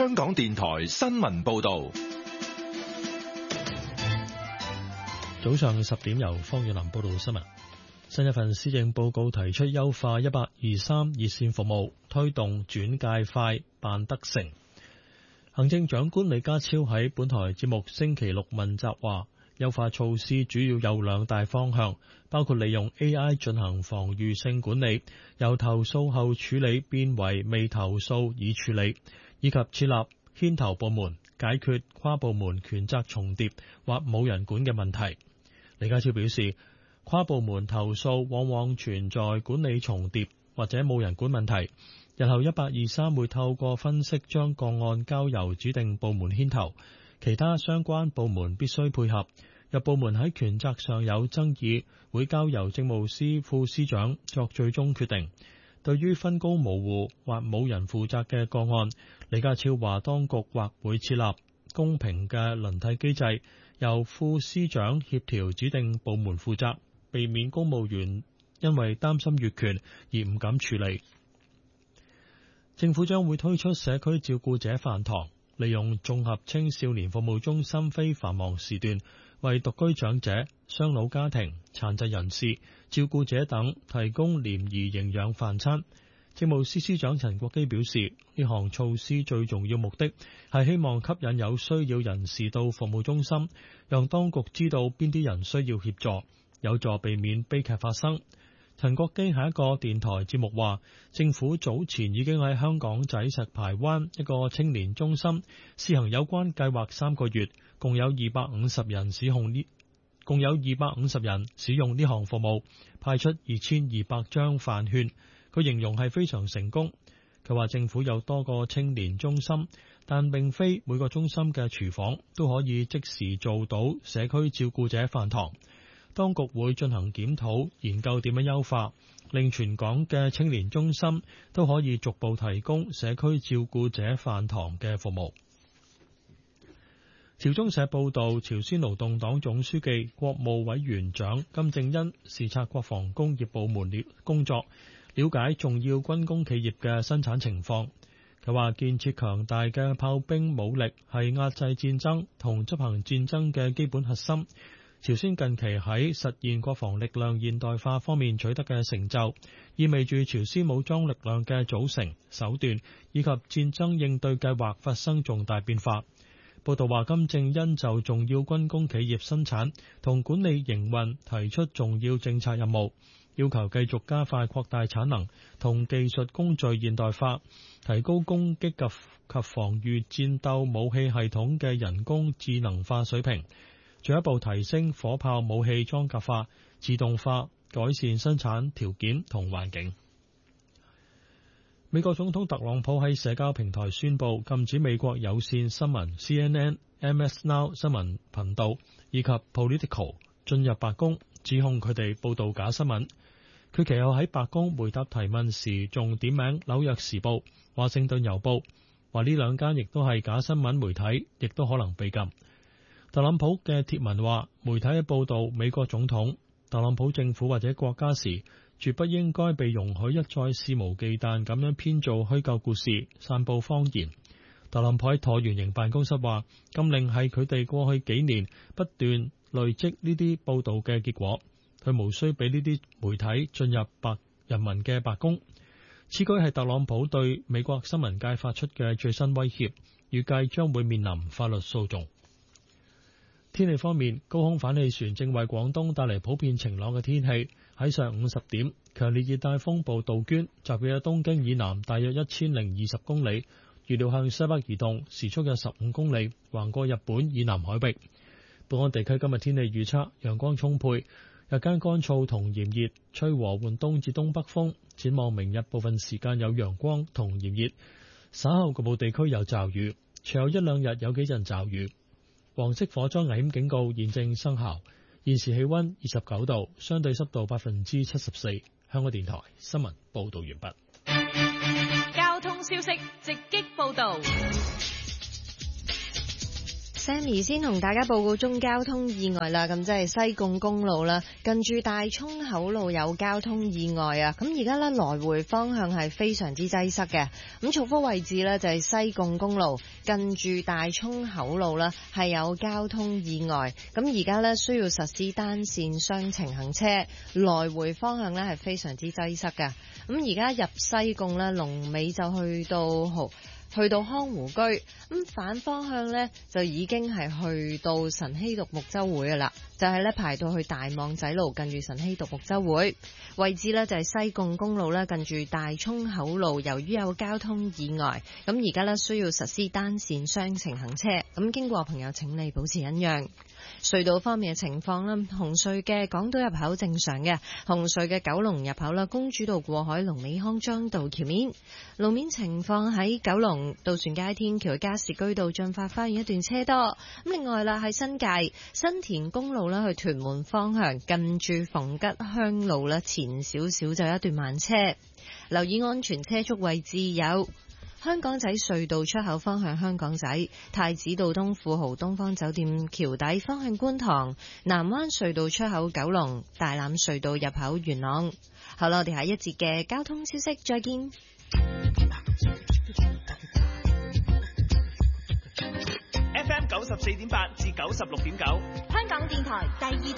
香港電台新聞報道。 早上10點由方遠林報道新聞。新一份施政報告提出優化1823熱線服務，推動轉介快辦得成。行政長官李家超喺本台節目星期六問責話，優化措施主要有2大方向，包括利用 AI 進行防禦性管理，由投訴後處理變為未投訴已處理，以及設立牽頭部門，解決跨部門權責重疊或冇人管嘅問題。李家超表示，跨部門投訴往往存在管理重疊或者冇人管問題，日後1823會透過分析將個案交由指定部門牽頭，其他相關部門必須配合。若部門喺權責上有爭議，會交由政務司副司長作最終決定。對於分工模糊或冇人負責嘅個案，李家超話當局或會設立公平嘅輪替機制，由副司長協調指定部門負責，避免公務員因為擔心越權而唔敢處理。政府將會推出社區照顧者飯堂，利用綜合青少年服務中心非繁忙時段，為獨居長者、雙老家庭、殘疾人士、照顧者等提供廉宜營養飯餐。政務司司長陳國基表示，呢項措施最重要目的係希望吸引有需要人士到服務中心，讓當局知道邊啲人需要協助，有助避免悲劇發生。陳國基喺一個電台節目話，政府早前已經喺香港仔石排灣一個青年中心試行有關計劃3個月，共有250人使用呢項服務，派出2200張飯券。佢形容係非常成功。佢話政府有多個青年中心，但並非每個中心嘅廚房都可以即時做到社區照顧者飯堂。當局會進行檢討，研究點樣優化，令全港嘅青年中心都可以逐步提供社區照顧者飯堂嘅服務。朝中社報道，朝鮮勞動黨總書記、國務委員長金正恩視察國防工業部門工作，了解重要軍工企業嘅生產情況。佢話建設強大嘅炮兵武力係壓制戰爭同執行戰爭嘅基本核心。朝鮮近期喺實現國防力量現代化方面取得嘅成就，意味住朝鮮武裝力量嘅組成、手段以及戰爭應對計劃發生重大變化。報道話，金正恩就重要軍工企業生產同管理營運提出重要政策任務，要求繼續加快擴大產能同技術工序現代化，提高攻擊及防禦戰鬥武器系統嘅人工智能化水平，進一步提升火炮武器裝甲化、自動化，改善生產條件同環境。美國總統特朗普喺社交平台宣布禁止美國有線新聞 CNN、MS Now 新聞頻道以及 Politico 進入白宮，指控佢哋報導假新聞。佢其後喺白宮回答提問時，仲點名紐約時報、華盛頓郵報，話呢兩間亦都係假新聞媒體，亦都可能被禁。特朗普嘅貼文話，媒體喺報導美國總統、特朗普政府或者國家時，絕不應該被容許一再肆無忌憚咁樣編造虛構故事、散佈謊言。特朗普喺橢圓形辦公室話，禁令係佢哋過去幾年不斷累積呢啲報導嘅結果，佢無需俾呢啲媒體進入人民嘅白宮。此舉係特朗普對美國新聞界發出嘅最新威脅，預計將會面臨法律訴訟。天氣方面，高空反氣旋正為廣東帶嚟普遍晴朗嘅天氣。喺上午10點，強烈熱帶風暴杜鵑集結喺東京以南大約1020公里，預料向西北移動，時速約15公里，橫過日本以南海域。本港地區今日天氣預測，陽光充沛，日間乾燥同炎熱，吹和緩東至東北風。展望明日部分時間有陽光同炎熱，稍後局部地區有驟雨，隨後一兩日有幾陣驟雨。黃色火災危險警告現正生效。現時氣溫29度，相對濕度74%。香港電台新聞報道完畢。 交通消息直擊報道。 Sammy 先同大家報告中交通意外啦，咁即係西貢公路啦，近住大涌口路有交通意外啊，咁而家呢，來回方向係非常之擠塞嘅，咁重複位置呢，就係西貢公路近住大涌口路啦係有交通意外，咁而家呢，需要實施單線雙程行車，來回方向呢係非常之擠塞嘅，咁而家入西貢呢，龍尾就去到康湖居，咁反方向呢，就已經係去到晨曦獨木舟會嘅啦，就係呢排到去大網仔路近住晨曦獨木舟會位置呢，就係西貢公路呢近住大涌口路，由於有交通意外，咁而家呢，需要實施單線雙程行車，咁經過朋友請你保持忍讓。隧道方面嘅情況啦，紅隧嘅港島入口正常嘅，紅隧嘅九龍入口啦，公主道過海龍尾康莊道橋面路面情況喺九龍渡船街天橋加士居道進發花園一段車多，咁另外啦喺新界新田公路啦去屯門方向近住逢吉鄉路啦前少少就有一段慢車，留意安全車速位置有香港仔隧道出口方向香港仔、太子道東富豪東方酒店橋底方向觀塘、南灣隧道出口九龍、大欖隧道入口元朗。好啦，我哋下一節嘅交通消息再見。 FM 94.8至96.9， 香港電台第二